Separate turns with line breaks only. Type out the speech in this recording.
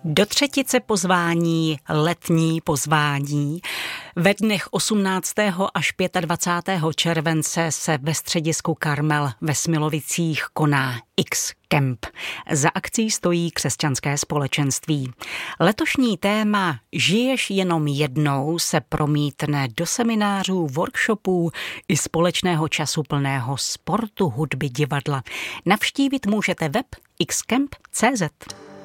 Do třetice pozvání, letní pozvání. Ve dnech 18. až 25. července se ve středisku Karmel ve Smilovicích koná X-Camp. Za akcí stojí křesťanské společenství. Letošní téma Žiješ jenom jednou se promítne do seminářů, workshopů i společného času plného sportu, hudby, divadla. Navštívit můžete web xcamp.cz.